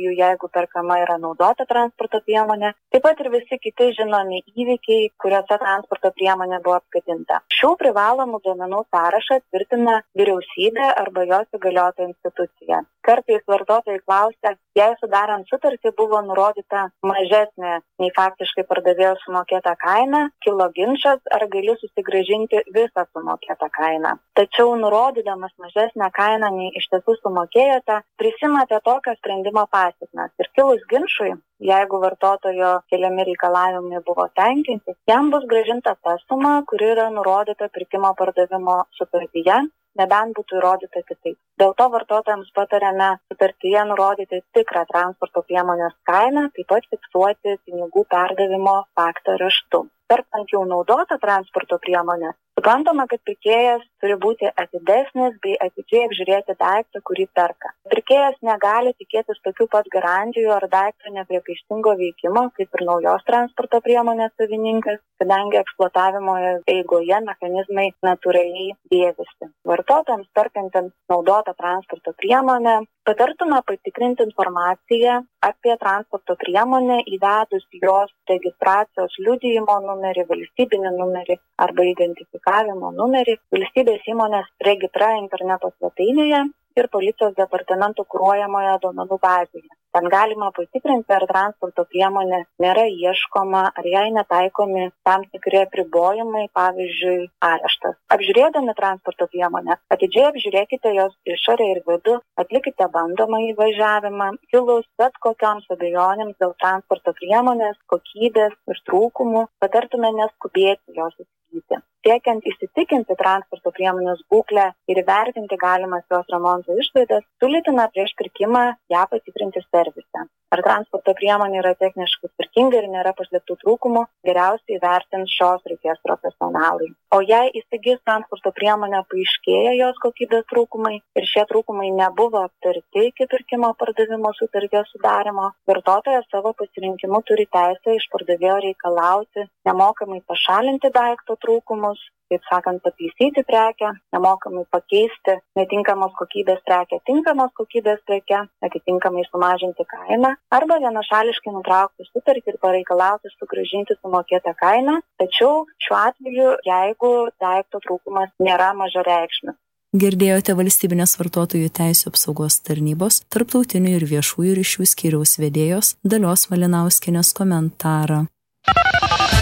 atveju, jeigu perkama yra naudota transporto priemonė, taip pat ir visi kiti žinomi įvykiai, kuriuose transporto priemonė buvo apgadinta. Šių privalomų duomenų sąrašą tvirtina vyriausybė arba jos įgaliota institucija. Kartais vartotojai klausia, jei sudarant sutartį buvo nurodyta mažesnė nei faktiškai pardavėjo sumokėta kaina, kilo ginčas, ar gali susigrąžinti visą sumokėtą kainą. Tačiau nurodydamas mažesnę kainą nei iš tiesų sumokėjote, prisimate tokio sprendimo pasekmes. Ir kilus ginčui, jeigu vartotojo keliami reikalavimai buvo tenkinti, jam bus grąžinta ta suma, kuri yra nurodyta pirkimo pardavimo sutartyje, nebent būtų įrodyta kitaip. Dėl to vartotojams patariame sutartyje nurodyti tikrą transporto priemonės kainą, taip pat fiksuoti pinigų perdavimo faktą raštu. Perkant jau naudotą transporto priemonę, suprantama, kad pirkėjas turi būti atidesnis bei atidžiai apžiūrėti daiktą, kurį perka. Pirkėjas negali tikėtis tokių pat garantijų ar daikto nepriekaištingo veikimo, kaip ir naujos transporto priemonės savininkas, kadangi eksploatavimo eigoje mechanizmai natūraliai dėvisi. Vartotojams perkantiems naudotą transporto priemonę patartume patikrinti informaciją apie transporto priemonę įvedus jos registracijos liudijimo numerį, valstybinį numerį arba identifikavimo numerį valstybės įmonės Regitra interneto svetainėje ir policijos departamento kuruojamoje duomenų bazėje. Ten galima patikrinti, ar transporto priemonė nėra ieškoma, ar jai netaikomi tam tikri apribojimai, pavyzdžiui, areštas. Apžiūrėdami transporto priemonę, atidžiai apžiūrėkite jos išorę ir vidų, atlikite bandomąjį važiavimą, kilus bet kokioms abejonėms dėl transporto priemonės, kokybės ir trūkumų, patartume neskubėti jos įsigyti. Siekiant įsitikinti transporto priemonės būklę ir įvertinti galimas jos remonto išlaidas, siūlytina prieš pirkimą ją patikrinti servise. Ar transporto priemonė yra techniškai tvarkinga ir nėra paslėptų trūkumų, geriausiai įvertins šios srities profesionalai. O jei įsigys transporto priemonę paaiškėja jos kokybės trūkumai ir šie trūkumai nebuvo aptarti iki pirkimo pardavimo sutarties sudarimo, vartotojas savo pasirinkimu turi teisę iš pardavėjo reikalauti nemokamai pašalinti daikto trūkumus, taip sakant, pataisyti prekę, nemokamai pakeisti netinkamos kokybės prekę tinkamos kokybės preke, atitinkamai sumažinti kainą, arba vienašališkai nutraukti sutartį ir pareikalauti sugrąžinti sumokėtą kainą, tačiau šiuo atveju, jeigu daikto trūkumas nėra mažareikšmis. Girdėjote Valstybinės vartotojų teisių apsaugos tarnybos, tarptautinių ir viešųjų ryšių skyriaus vedėjos Dalios Malinauskienės komentarą.